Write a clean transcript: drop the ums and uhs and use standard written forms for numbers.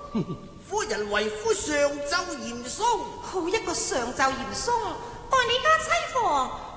夫人為夫上奏嚴嵩， 好一個上奏嚴嵩，待你家妻房，